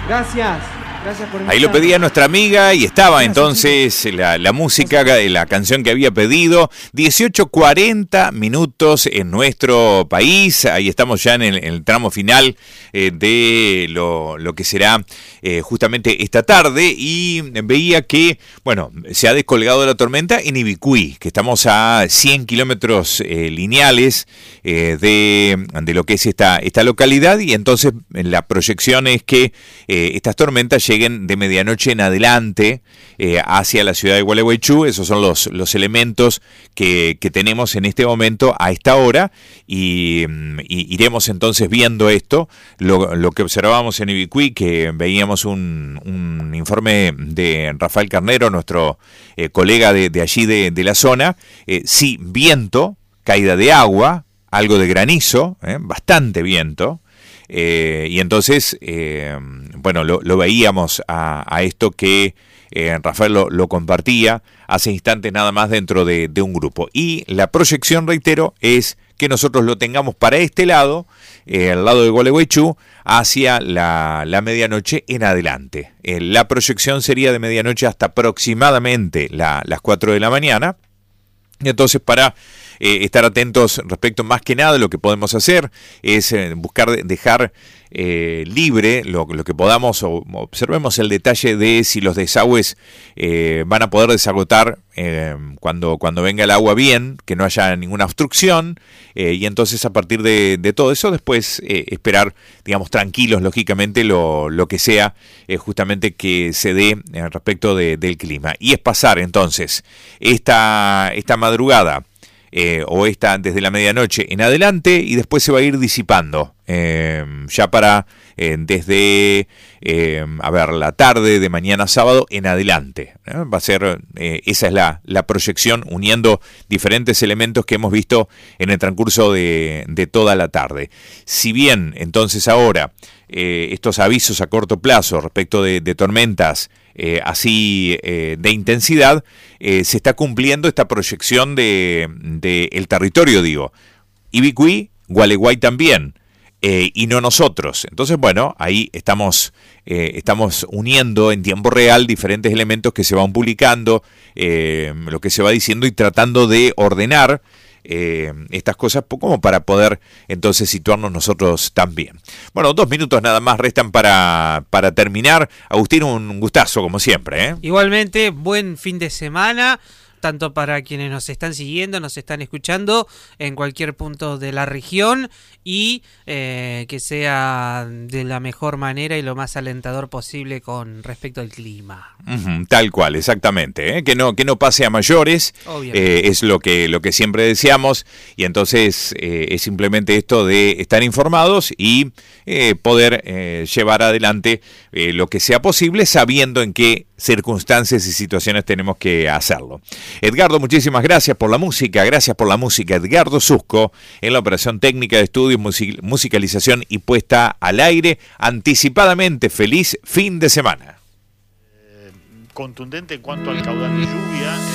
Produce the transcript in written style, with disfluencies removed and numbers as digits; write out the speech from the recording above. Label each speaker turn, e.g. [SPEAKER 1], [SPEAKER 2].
[SPEAKER 1] Gracias por
[SPEAKER 2] Ahí lo pedía nuestra amiga y estaba entonces la música, la canción que había pedido. 18:40 minutos en nuestro país. Ahí estamos ya en el tramo final de lo que será justamente esta tarde. Y veía que, bueno, se ha descolgado de la tormenta en Ibicuí, que estamos a 100 kilómetros lineales de lo que es esta localidad. Y entonces la proyección es que estas tormentas lleguen de medianoche en adelante hacia la ciudad de Gualeguaychú. Esos son los elementos que tenemos en este momento a esta hora y iremos entonces viendo esto, lo que observábamos en Ibicuí, que veíamos un informe de Rafael Carnero, nuestro colega de allí de la zona. Sí, viento, caída de agua, algo de granizo, bastante viento. Y entonces, bueno, lo veíamos a esto que Rafael lo compartía hace instantes nada más dentro de un grupo. Y la proyección, reitero, es que nosotros lo tengamos para este lado, al lado de Gualeguaychú, hacia la medianoche en adelante. La proyección sería de medianoche hasta aproximadamente las 4 de la mañana. Y entonces, para estar atentos respecto, más que nada, lo que podemos hacer es buscar dejar libre lo que podamos, o observemos el detalle de si los desagües van a poder desagotar cuando venga el agua bien, que no haya ninguna obstrucción, y entonces a partir de todo eso después esperar, digamos, tranquilos, lógicamente, lo que sea justamente que se dé respecto del clima. Y es pasar entonces esta madrugada o esta desde la medianoche en adelante, y después se va a ir disipando ya para desde la tarde de mañana sábado en adelante. Va a ser, esa es la proyección, uniendo diferentes elementos que hemos visto en el transcurso de toda la tarde. Si bien entonces ahora estos avisos a corto plazo respecto de tormentas así de intensidad, se está cumpliendo esta proyección de el territorio, digo. Ibicuí, Gualeguay también, y no nosotros. Entonces, bueno, ahí estamos uniendo en tiempo real diferentes elementos que se van publicando, lo que se va diciendo, y tratando de ordenar estas cosas como para poder entonces situarnos nosotros también. Bueno, 2 minutos nada más restan para terminar. Agustín, un gustazo como siempre, ¿eh?
[SPEAKER 1] Igualmente, buen fin de semana, tanto para quienes nos están siguiendo, nos están escuchando en cualquier punto de la región, y que sea de la mejor manera y lo más alentador posible con respecto al clima.
[SPEAKER 2] Tal cual, exactamente, que no pase a mayores, es lo que siempre deseamos, y entonces es simplemente esto de estar informados y poder llevar adelante lo que sea posible, sabiendo en qué circunstancias y situaciones tenemos que hacerlo. Edgardo, muchísimas gracias por la música. Edgardo Susco en la operación técnica de estudios, musicalización y puesta al aire. Anticipadamente, feliz fin de semana.
[SPEAKER 3] Contundente en cuanto al caudal de lluvia.